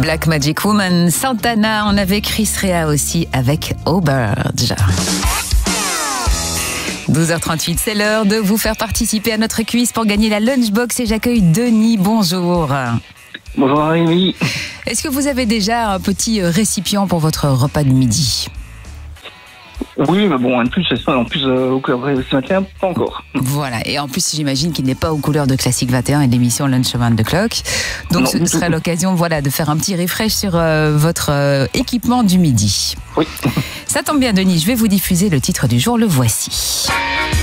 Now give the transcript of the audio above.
Black Magic Woman, Santana, on avait Chris Rea aussi avec Auberge. 12h38, c'est l'heure de vous faire participer à notre quiz pour gagner la Lunchbox et j'accueille Denis, bonjour. Bonjour Rémi. Est-ce que vous avez déjà un petit récipient pour votre repas de midi ? Oui, mais bon, en plus, au couleurs ce matin, pas encore. Voilà, et en plus, j'imagine qu'il n'est pas aux couleurs de Classique 21 et de l'émission Lunch Around the Clock. Donc, ce serait l'occasion, de faire un petit refresh sur votre équipement du midi. Oui. Ça tombe bien, Denis, je vais vous diffuser le titre du jour, le voici.